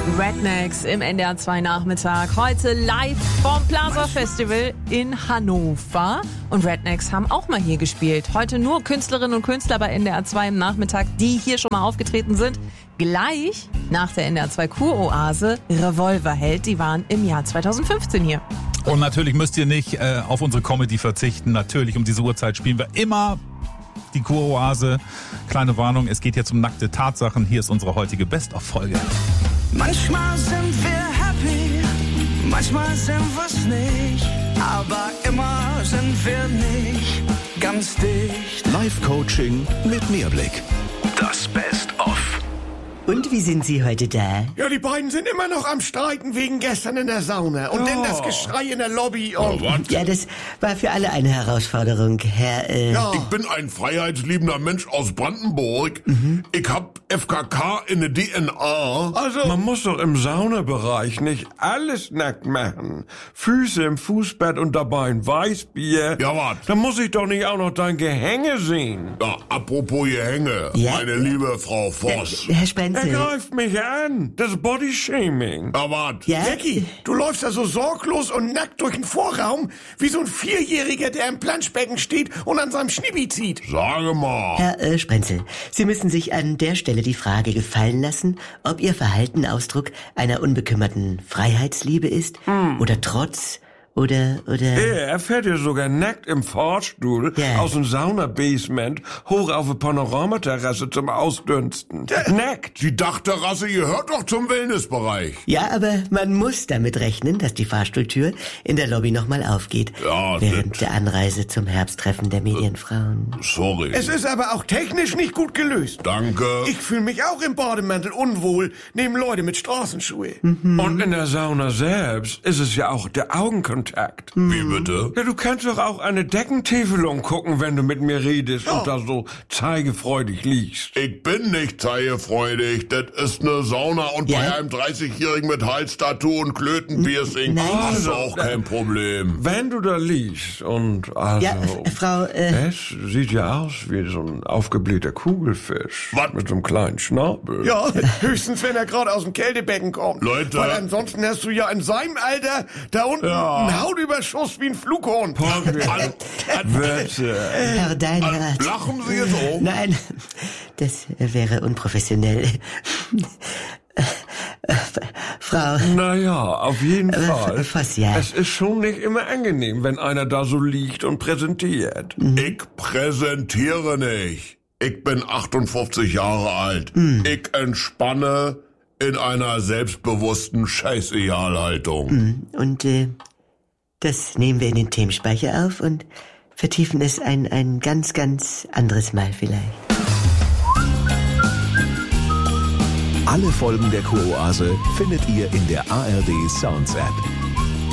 Rednecks im NDR 2 Nachmittag. Heute live vom Plaza Festival in Hannover. Und Rednecks haben auch mal hier gespielt. Heute nur Künstlerinnen und Künstler bei NDR 2 im Nachmittag, die hier schon mal aufgetreten sind. Gleich nach der NDR 2 Kuroase Revolverheld. Die waren im Jahr 2015 hier. Und natürlich müsst ihr nicht auf unsere Comedy verzichten. Natürlich um diese Uhrzeit spielen wir immer die Kuroase. Kleine Warnung, es geht jetzt um nackte Tatsachen. Hier ist unsere heutige Best-of-Folge. Manchmal sind wir happy, manchmal sind wir's nicht, aber immer sind wir nicht ganz dicht. Live-Coaching mit Mehrblick. Das Best-of. Und wie sind Sie heute da? Ja, die beiden sind immer noch am Streiten wegen gestern in der Sauna. Und dann das Geschrei in der Lobby und... Ja, das war für alle eine Herausforderung, Herr... Ja. Ich bin ein freiheitsliebender Mensch aus Brandenburg. Ich hab FKK in der DNA. Also, Man muss doch im Saunabereich nicht alles nackt machen. Füße im Fußbett und dabei ein Weißbier. Ja, wat? Da muss ich doch nicht auch noch dein Gehänge sehen. Ja, apropos Gehänge, Ja. meine liebe Frau Voss. Herr Spenzel. Er greift mich an. Das ist Bodyshaming. Ja, wat? Ja? Jackie, du läufst da so sorglos und nackt durch den Vorraum, wie so ein Vierjähriger, der im Planschbecken steht und an seinem Schnibi zieht. Sage mal. Herr Spenzel, Sie müssen sich an der Stelle die Frage gefallen lassen, ob Ihr Verhalten Ausdruck einer unbekümmerten Freiheitsliebe ist oder Trotz oder... Er fährt ja sogar nackt im Fahrstuhl Ja. aus dem Saunabasement hoch auf eine Panoramaterrasse zum Ausdünsten. Nackt. Die Dachterrasse gehört doch zum Wellnessbereich. Ja, aber man muss damit rechnen, dass die Fahrstuhltür in der Lobby nochmal aufgeht. Ja, während das- der Anreise zum Herbsttreffen der Medienfrauen. Sorry. Es ist aber auch technisch nicht gut gelöst. Danke. Ich fühle mich auch im Bademantel unwohl, neben Leute mit Straßenschuhe. Und in der Sauna selbst ist es ja auch der Augenkontakt. Wie bitte? Ja, du kannst doch auch eine Deckentäfelung gucken, wenn du mit mir redest und da so zeigefreudig liegst. Ich bin nicht zeigefreudig. Das ist eine Sauna und Ja. bei einem 30-Jährigen mit Halstattoo und Klötenpiercing Nein. ist auch kein Problem. Wenn du da liegst und also... Ja, Frau... Es sieht ja aus wie so ein aufgeblähter Kugelfisch. Was? Mit so einem kleinen Schnabel. Ja, höchstens, wenn er gerade aus dem Kältebecken kommt. Leute. Weil ansonsten hast du ja in seinem Alter da unten einen Hautüberschuss wie ein Flughorn. Wörter. Herr Deinhardt. Lachen Sie jetzt auch? Nein, das wäre unprofessionell. Frau... Naja, auf jeden Fall. Voss, ja. Es ist schon nicht immer angenehm, wenn einer da so liegt und präsentiert. Ich präsentiere nicht. Ich bin 58 Jahre alt. Ich entspanne in einer selbstbewussten Scheißegalhaltung. Und das nehmen wir in den Themenspeicher auf und vertiefen es ein ganz, ganz anderes Mal vielleicht. Alle Folgen der Kuroase findet ihr in der ARD Sounds App.